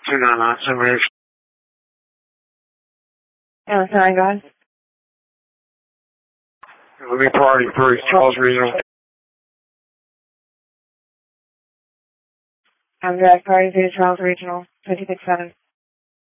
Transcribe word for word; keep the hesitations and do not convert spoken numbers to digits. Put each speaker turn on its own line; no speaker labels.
two nine nine seven eight.
Yeah, sorry, guys.
Let me priority three, Charles Regional.
I'm direct priority to Charles Regional, fifty-six seven.